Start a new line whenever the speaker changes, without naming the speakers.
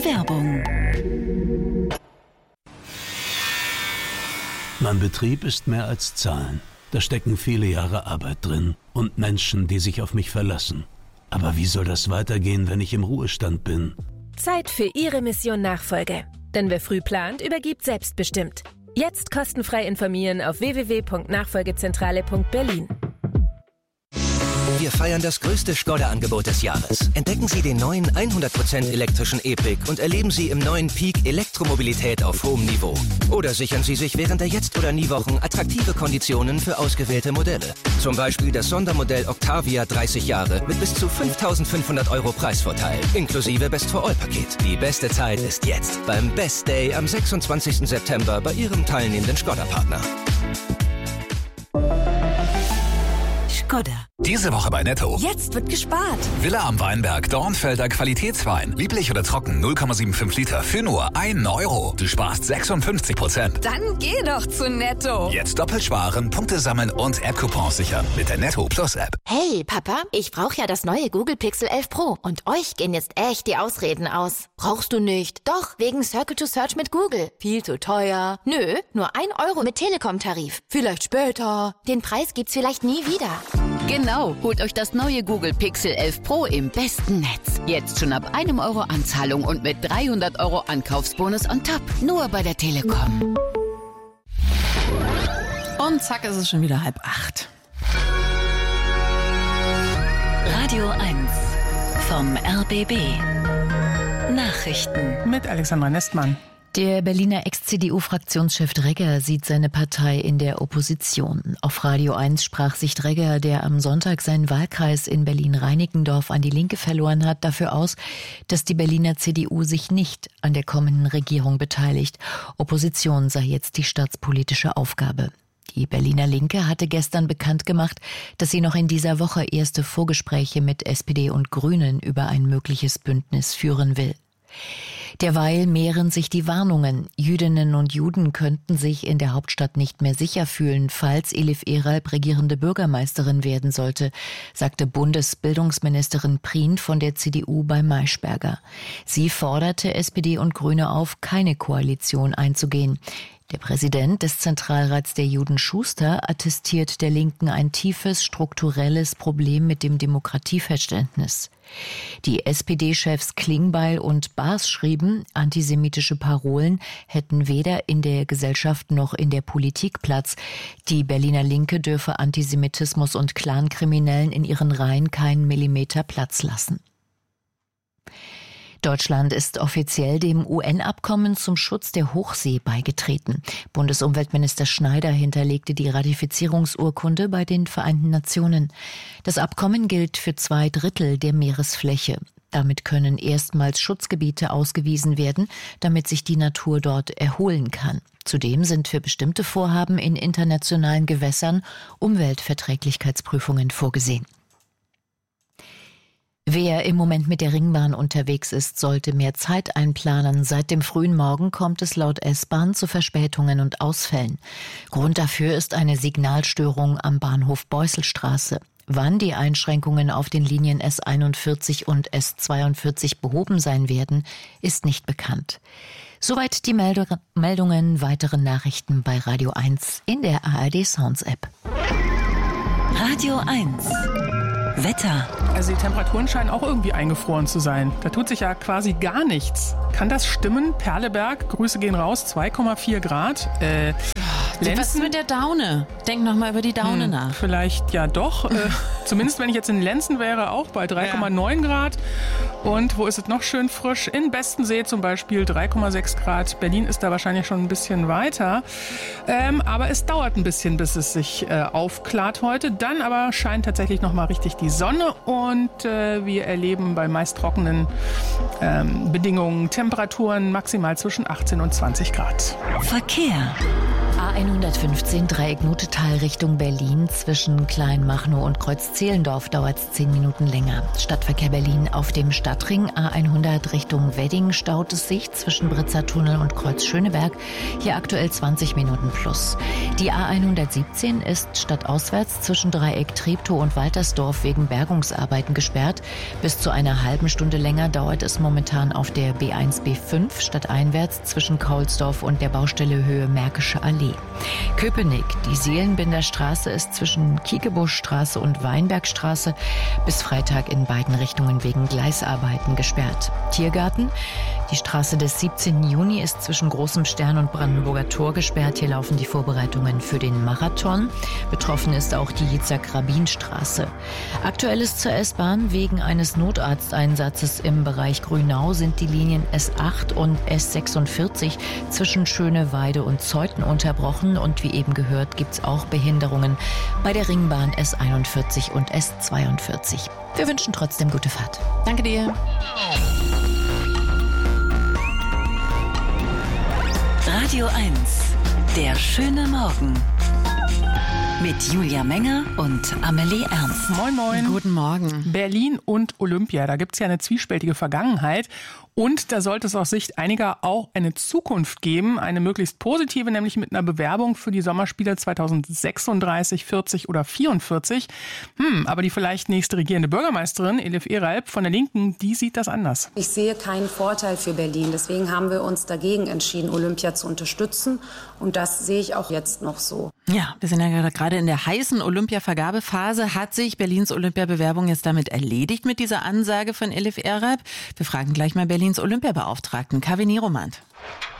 Werbung.
Mein Betrieb ist mehr als Zahlen. Da stecken viele Jahre Arbeit drin und Menschen, die sich auf mich verlassen. Aber wie soll das weitergehen, wenn ich im Ruhestand bin?
Zeit für Ihre Mission Nachfolge. Denn wer früh plant, übergibt selbstbestimmt. Jetzt kostenfrei informieren auf www.nachfolgezentrale.berlin.
Wir feiern das größte Skoda-Angebot des Jahres. Entdecken Sie den neuen 100% elektrischen E-Pick und erleben Sie im neuen Peak Elektromobilität auf hohem Niveau. Oder sichern Sie sich während der Jetzt- oder Nie-Wochen attraktive Konditionen für ausgewählte Modelle. Zum Beispiel das Sondermodell Octavia 30 Jahre mit bis zu 5.500 € Preisvorteil, inklusive Best-for-All-Paket. Die beste Zeit ist jetzt, beim Best Day am 26. September bei Ihrem teilnehmenden Skoda-Partner.
Skoda.
Diese Woche bei Netto.
Jetzt wird gespart.
Villa am Weinberg, Dornfelder Qualitätswein. Lieblich oder trocken, 0,75 Liter für nur 1 €. Du sparst 56%.
Dann geh doch zu Netto.
Jetzt doppelt sparen, Punkte sammeln und App-Coupons sichern mit der Netto Plus App.
Hey, Papa, ich brauche ja das neue Google Pixel 11 Pro. Und euch gehen jetzt echt die Ausreden aus. Brauchst du nicht? Doch, wegen Circle to Search mit Google. Viel zu teuer. Nö, nur 1 € mit Telekom-Tarif. Vielleicht später. Den Preis gibt's vielleicht nie wieder.
Genau, holt euch das neue Google Pixel 11 Pro im besten Netz. Jetzt schon ab 1 € Anzahlung und mit 300 € Ankaufsbonus on top. Nur bei der Telekom.
Und zack, ist es schon wieder 7:30.
Radio 1 vom RBB. Nachrichten.
Mit Alexandra Nestmann.
Der Berliner Ex-CDU-Fraktionschef Dregger sieht seine Partei in der Opposition. Auf Radio 1 sprach sich Dregger, der am Sonntag seinen Wahlkreis in Berlin-Reinickendorf an die Linke verloren hat, dafür aus, dass die Berliner CDU sich nicht an der kommenden Regierung beteiligt. Opposition sei jetzt die staatspolitische Aufgabe. Die Berliner Linke hatte gestern bekannt gemacht, dass sie noch in dieser Woche erste Vorgespräche mit SPD und Grünen über ein mögliches Bündnis führen will. Derweil mehren sich die Warnungen. Jüdinnen und Juden könnten sich in der Hauptstadt nicht mehr sicher fühlen, falls Elif Eralp regierende Bürgermeisterin werden sollte, sagte Bundesbildungsministerin Prien von der CDU bei Maischberger. Sie forderte SPD und Grüne auf, keine Koalition einzugehen. Der Präsident des Zentralrats der Juden, Schuster, attestiert der Linken ein tiefes, strukturelles Problem mit dem Demokratieverständnis. Die SPD-Chefs Klingbeil und Baas schrieben, antisemitische Parolen hätten weder in der Gesellschaft noch in der Politik Platz. Die Berliner Linke dürfe Antisemitismus und Clankriminellen in ihren Reihen keinen Millimeter Platz lassen. Deutschland ist offiziell dem UN-Abkommen zum Schutz der Hochsee beigetreten. Bundesumweltminister Schneider hinterlegte die Ratifizierungsurkunde bei den Vereinten Nationen. Das Abkommen gilt für 2/3 der Meeresfläche. Damit können erstmals Schutzgebiete ausgewiesen werden, damit sich die Natur dort erholen kann. Zudem sind für bestimmte Vorhaben in internationalen Gewässern Umweltverträglichkeitsprüfungen vorgesehen. Wer im Moment mit der Ringbahn unterwegs ist, sollte mehr Zeit einplanen. Seit dem frühen Morgen kommt es laut S-Bahn zu Verspätungen und Ausfällen. Grund dafür ist eine Signalstörung am Bahnhof Beusselstraße. Wann die Einschränkungen auf den Linien S41 und S42 behoben sein werden, ist nicht bekannt. Soweit die Meldungen. Weitere Nachrichten bei Radio 1 in der ARD Sounds App.
Radio 1. Wetter.
Also die Temperaturen scheinen auch irgendwie eingefroren zu sein. Da tut sich ja quasi gar nichts. Kann das stimmen? Perleberg, Grüße gehen raus, 2,4 Grad.
Was ist mit der Daune? Denk noch mal über die Daune nach.
Vielleicht ja doch. Zumindest wenn ich jetzt in Lenzen wäre, auch bei 3,9 Grad. Und wo ist es noch schön frisch? In Bestensee zum Beispiel 3,6 Grad. Berlin ist da wahrscheinlich schon ein bisschen weiter. Aber es dauert ein bisschen, bis es sich aufklart heute. Dann aber scheint tatsächlich noch mal richtig die Sonne. Und wir erleben bei meist trockenen Bedingungen Temperaturen maximal zwischen 18 und 20 Grad.
Verkehr.
A1 A115 Dreieck Nutetal Richtung Berlin. Zwischen Kleinmachnow und Kreuz-Zehlendorf dauert es 10 Minuten länger. Stadtverkehr Berlin auf dem Stadtring. A100 Richtung Wedding staut es sich zwischen Britzer Tunnel und Kreuz Schöneberg. Hier aktuell 20 Minuten plus. Die A117 ist stadtauswärts zwischen Dreieck Treptow und Waltersdorf wegen Bergungsarbeiten gesperrt. Bis zu einer halben Stunde länger dauert es momentan auf der B1, B5 stadteinwärts zwischen Kaulsdorf und der Baustelle Höhe Märkische Allee. Köpenick, die Seelenbinderstraße ist zwischen Kiekebuschstraße und Weinbergstraße bis Freitag in beiden Richtungen wegen Gleisarbeiten gesperrt. Tiergarten, die Straße des 17. Juni ist zwischen Großem Stern und Brandenburger Tor gesperrt. Hier laufen die Vorbereitungen für den Marathon. Betroffen ist auch die Yitzhak-Rabin-Straße. Aktuelles zur S-Bahn: Wegen eines Notarzteinsatzes im Bereich Grünau sind die Linien S8 und S46 zwischen Schöneweide und Zeuthen unterbrochen. Und wie eben gehört, gibt es auch Behinderungen bei der Ringbahn S41 und S42. Wir wünschen trotzdem gute Fahrt.
Danke dir.
Radio 1, der schöne Morgen. Mit Julia Menger und Amelie Ernst.
Moin, moin.
Guten Morgen.
Berlin und Olympia, da gibt es ja eine zwiespältige Vergangenheit. Und da sollte es aus Sicht einiger auch eine Zukunft geben, eine möglichst positive, nämlich mit einer Bewerbung für die Sommerspiele 2036, 40 oder 44. Aber die vielleicht nächste regierende Bürgermeisterin, Elif Eralp von der Linken, die sieht das anders.
Ich sehe keinen Vorteil für Berlin. Deswegen haben wir uns dagegen entschieden, Olympia zu unterstützen. Und das sehe ich auch jetzt noch so.
Ja, wir sind ja gerade in der heißen Olympia-Vergabephase. Hat sich Berlins Olympia-Bewerbung jetzt damit erledigt mit dieser Ansage von Elif Eralp? Wir fragen gleich mal Berlins Olympiabeauftragten Kaveh Niromand.